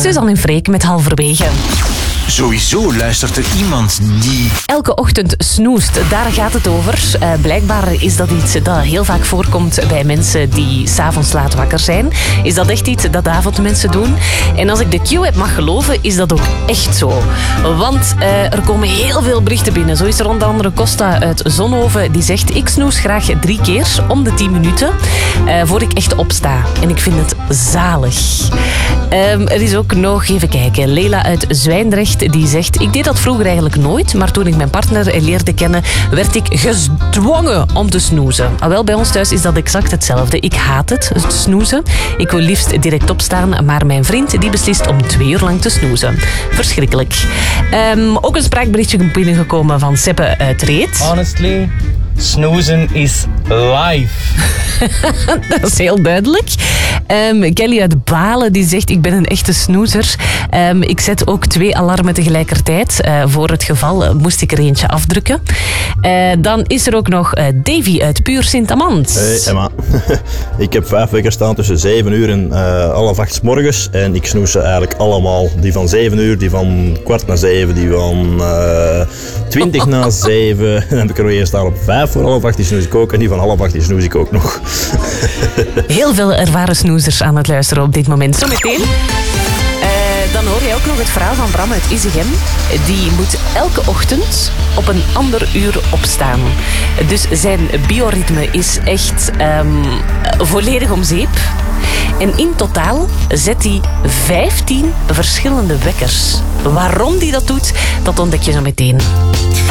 Suzanne en Freek met Halverwege. Sowieso luistert er iemand die... Elke ochtend snoest, daar gaat het over. Blijkbaar is dat iets dat heel vaak voorkomt bij mensen die 's avonds laat wakker zijn. Is dat echt iets dat avondmensen doen? En als ik de Q-app mag geloven, is dat ook echt zo. Want er komen heel veel berichten binnen. Zo is er onder andere Costa uit Zonhoven die zegt: ik snoes graag 3 keer om de 10 minuten voor ik echt opsta. En ik vind het zalig. Er is ook nog, even kijken, Leila uit Zwijndrecht die zegt: ik deed dat vroeger eigenlijk nooit, maar toen ik mijn partner leerde kennen, werd ik gedwongen om te snoezen. Wel, bij ons thuis is dat exact hetzelfde. Ik haat het snoezen. Ik wil liefst direct opstaan, maar mijn vriend die beslist om 2 uur lang te snoezen. Verschrikkelijk. Ook een spraakberichtje binnengekomen van Seppe uit Reet. Honestly, snoezen is life. Dat is heel duidelijk. Kelly uit Balen die zegt: ik ben een echte snoezer. Ik zet ook 2 alarmen tegelijkertijd. Voor het geval moest ik er eentje afdrukken. Dan is er ook nog Davy uit Puur Sint-Amand. Hey Emma, ik heb 5 wekkers staan tussen 7 uur en 7:30 morgens. En ik snoes ze eigenlijk allemaal. Die van 7 uur, die van 6:15, die van 7:20. Dan heb ik er weer staan op 7:55, die snoes ik ook. En die van 7:30, die snoes ik ook nog. Heel veel ervaren snoezers aan het luisteren op dit moment. Zometeen. Dan hoor je ook nog het verhaal van Bram uit Isegem. Die moet elke ochtend op een ander uur opstaan. Dus zijn bioritme is echt volledig om zeep. En in totaal zet hij 15 verschillende wekkers. Waarom hij dat doet, dat ontdek je zo meteen.